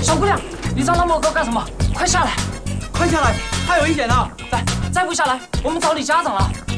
小姑娘，你找老毛哥干什么？快下来！ 快下来，他有意见了！ 再不下来，我们找你家长了。